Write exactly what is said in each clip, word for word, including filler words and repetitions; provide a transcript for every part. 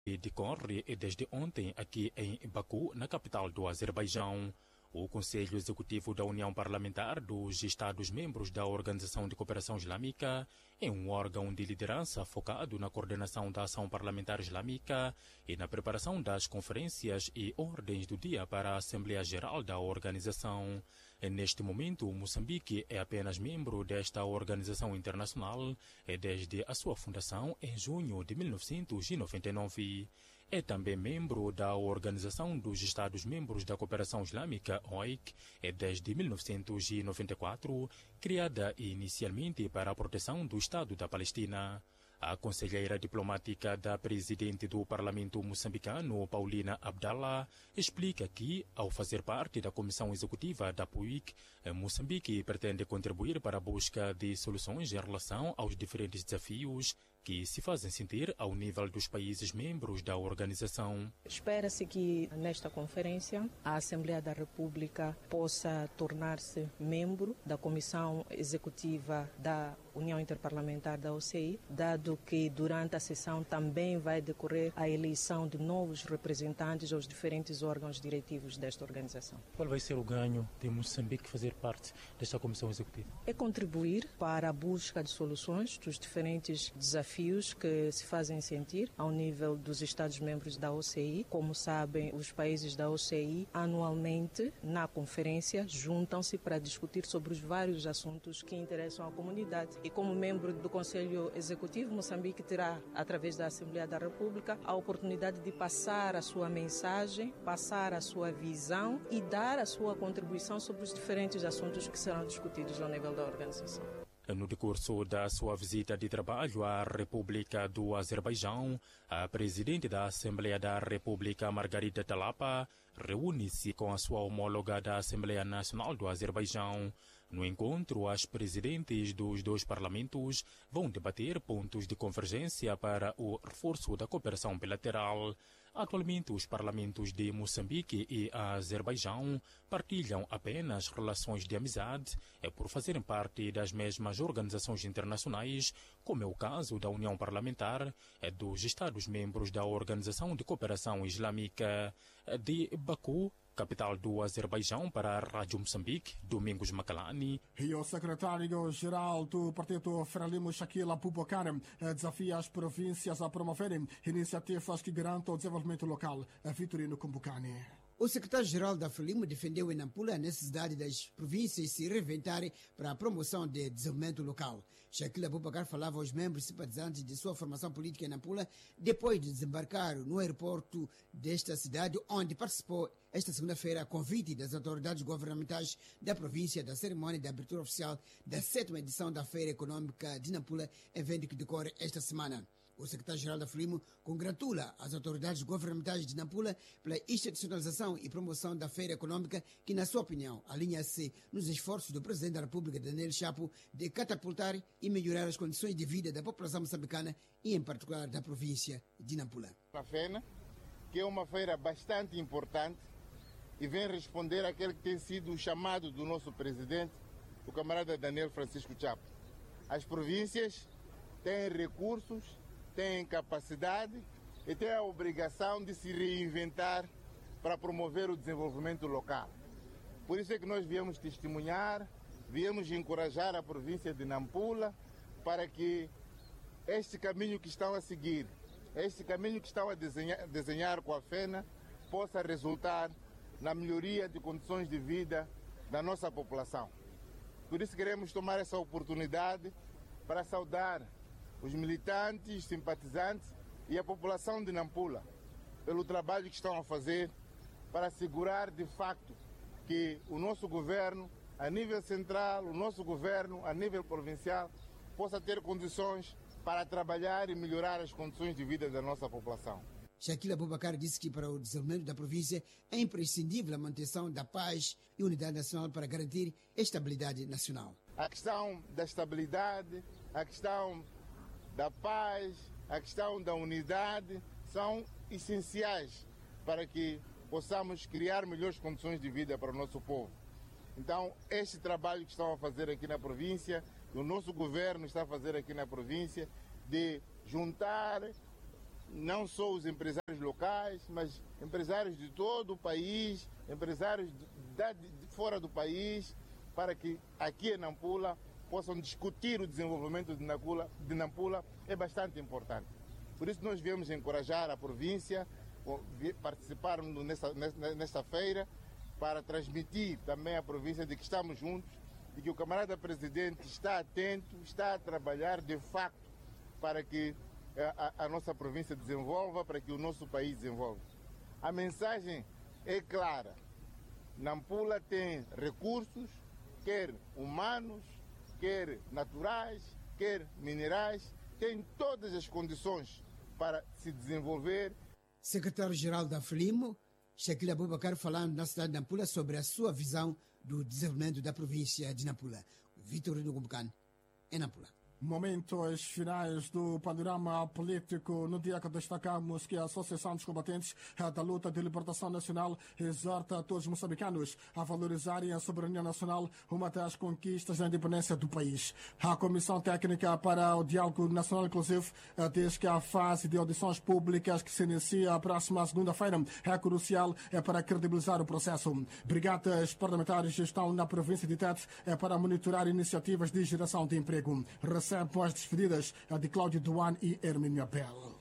decorre desde ontem aqui em Baku, na capital do Azerbaijão. O Conselho Executivo da União Parlamentar dos Estados-membros da Organização de Cooperação Islâmica é um órgão de liderança focado na coordenação da ação parlamentar islâmica e na preparação das conferências e ordens do dia para a Assembleia Geral da organização. Neste momento, Moçambique é apenas membro desta organização internacional desde a sua fundação em junho de mil novecentos e noventa e nove. É também membro da Organização dos Estados-membros da Cooperação Islâmica, O I C, desde mil novecentos e noventa e quatro, criada inicialmente para a proteção do Estado da Palestina. A conselheira diplomática da presidente do Parlamento moçambicano, Paulina Abdallah, explica que, ao fazer parte da Comissão Executiva da P U I C, Moçambique pretende contribuir para a busca de soluções em relação aos diferentes desafios que se fazem sentir ao nível dos países membros da organização. Espera-se que, nesta conferência, a Assembleia da República possa tornar-se membro da Comissão Executiva da União Interparlamentar da O C I, dado que durante a sessão também vai decorrer a eleição de novos representantes aos diferentes órgãos diretivos desta organização. Qual vai ser o ganho de Moçambique fazer parte desta Comissão Executiva? É contribuir para a busca de soluções dos diferentes desafios que se fazem sentir ao nível dos Estados-membros da O C I. Como sabem, os países da O C I anualmente, na conferência, juntam-se para discutir sobre os vários assuntos que interessam à comunidade. E como membro do Conselho Executivo, Moçambique terá, através da Assembleia da República, a oportunidade de passar a sua mensagem, passar a sua visão e dar a sua contribuição sobre os diferentes assuntos que serão discutidos ao nível da organização. No decurso da sua visita de trabalho à República do Azerbaijão, a presidente da Assembleia da República, Margarita Talapa, reúne-se com a sua homóloga da Assembleia Nacional do Azerbaijão. No encontro, as presidentes dos dois parlamentos vão debater pontos de convergência para o reforço da cooperação bilateral. Atualmente, os parlamentos de Moçambique e Azerbaijão partilham apenas relações de amizade é por fazerem parte das mesmas organizações internacionais, como é o caso da União Parlamentar dos Estados-membros da Organização de Cooperação Islâmica. De Baku, capital do Azerbaijão, para a Rádio Moçambique, Domingos Macalani. E o secretário-geral do Partido Frelimo, Shakil Abubakar, desafia as províncias a promoverem iniciativas que garantam o desenvolvimento local. Vitorino Kumbucani. O secretário-geral da Frelimo defendeu em Nampula a necessidade das províncias se reinventarem para a promoção de desenvolvimento local. Shakil Abubakar falava aos membros simpatizantes de sua formação política em Nampula depois de desembarcar no aeroporto desta cidade, onde participou esta segunda-feira a convite das autoridades governamentais da província da cerimônia de abertura oficial da sétima edição da Feira Econômica de Nampula, evento que decorre esta semana. O secretário-geral da Frelimo congratula as autoridades governamentais de Nampula pela institucionalização e promoção da feira econômica que, na sua opinião, alinha-se nos esforços do presidente da República, Daniel Chapo, de catapultar e melhorar as condições de vida da população moçambicana e, em particular, da província de Nampula. A feira, que é uma feira bastante importante e vem responder àquele que tem sido o chamado do nosso presidente, o camarada Daniel Francisco Chapo. As províncias têm recursos, têm capacidade e têm a obrigação de se reinventar para promover o desenvolvimento local. Por isso é que nós viemos testemunhar, viemos encorajar a província de Nampula para que este caminho que estão a seguir, este caminho que estão a desenhar, desenhar com a FENA, possa resultar na melhoria de condições de vida da nossa população. Por isso queremos tomar essa oportunidade para saudar os militantes, simpatizantes e a população de Nampula pelo trabalho que estão a fazer para assegurar de facto que o nosso governo, a nível central, o nosso governo, a nível provincial, possa ter condições para trabalhar e melhorar as condições de vida da nossa população. Shakil Abubakar disse que para o desenvolvimento da província é imprescindível a manutenção da paz e unidade nacional para garantir a estabilidade nacional. A questão da estabilidade, a questão da paz, a questão da unidade são essenciais para que possamos criar melhores condições de vida para o nosso povo. Então, este trabalho que estão a fazer aqui na província, o nosso governo está a fazer aqui na província, de juntar não só os empresários locais, mas empresários de todo o país, empresários de, de, de fora do país, para que aqui em Nampula possam discutir o desenvolvimento de Nampula, de Nampula é bastante importante. Por isso nós viemos encorajar a província, participarmos nessa, nessa feira, para transmitir também à província de que estamos juntos, de que o camarada presidente está atento, está a trabalhar de facto para que a, a, a nossa província desenvolva, para que o nosso país desenvolva. A mensagem é clara. Nampula tem recursos, quer humanos, quer naturais, quer minerais, tem todas as condições para se desenvolver. Secretário-Geral da Frelimo, Shakil Abubakar, falando na cidade de Nampula sobre a sua visão do desenvolvimento da província de Nampula. Vitor do Gumbucan, em Nampula. Momentos finais do panorama político. No dia que destacamos que a Associação dos Combatentes da Luta de Libertação Nacional exorta a todos os moçambicanos a valorizarem a soberania nacional, uma das conquistas da independência do país. A Comissão Técnica para o Diálogo Nacional Inclusivo diz que a fase de audições públicas que se inicia a próxima segunda-feira é crucial para credibilizar o processo. Brigadas parlamentares estão na província de Tete para monitorar iniciativas de geração de emprego. Após despedidas de Cláudio Duan e Hermínio Abel.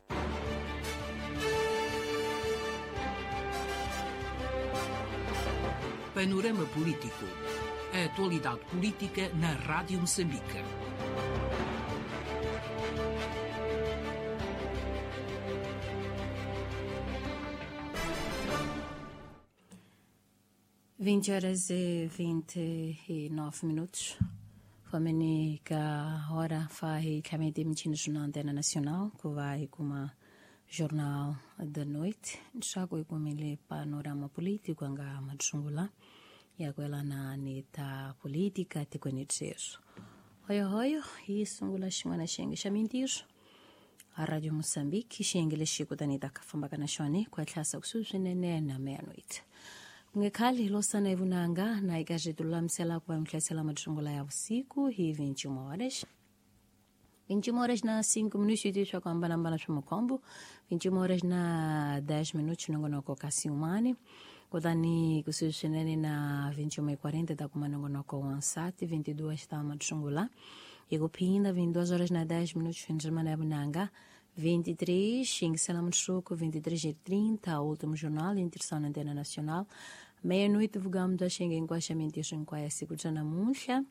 Panorama Político. A atualidade política na Rádio Moçambique. vinte horas e vinte e nove minutos. Fameni que a hora vai caminho de emitindo na Antena Nacional, que vai com uma jornal da noite. Já com ele panorama político, anga madjungula, e agora na neta política, te conheces. Oi, oi, e sungula chimana xengue chamintir. A Rádio Moçambique, xengue le chico da neta kafambaka na shone, com a classe oxugenene na meia-noite. Ngekali losana ivunanga na ikajitula msela kwa mklasela madjungula ya usiku hii vinte e uma horas. vinte e uma horas na cinco minutos de chwa kwamba namba na chumukombo. vinte e uma horas na dez minutos nongonoko kasi umani. Kodani kususheneni na vinte e uma e quarenta da kuma nongonoko wansati. vinte e duas da madjungula. Ego pinda vinte e duas horas na dez minutos finjamana ivunanga. vinte e três, Xinguesela Mutsuco, vinte e três e trinta, último jornal, Interção na Antena Nacional. Meia-noite, divulgamos a Xinguem com a Xamentisho em Quaia, Sikuja na Muncha.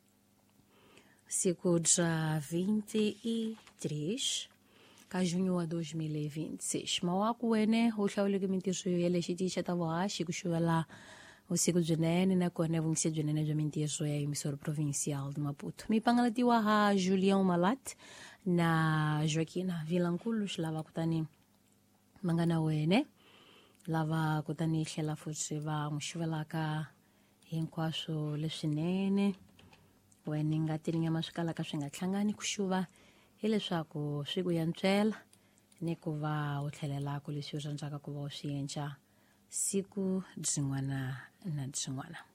Sikuja vinte e três, Cajunho a dois mil e vinte e seis. Mauaku ene, o Xauliga Mentisho, ele Xitisha Tavoa, Xikuxu lá, o Sikuja Nene, na Corne, o Nxia Nene de Mentisho, é emissora provincial de Maputo. Mi Pangalatiwa ha Julião Malat. Na Joaquina Vilanculos lava kutani mangana wene lava kutani hlela futhi va ngishvelaka hinkwaswo leswinene wena ngatiringa maswikala ka swi nga hlangani ku xuva hileswaku swi ku yantswela ni ku va u tlhelelaka leswi u rhandzaka ku va u swi endla siku byin'wana na byin'wana.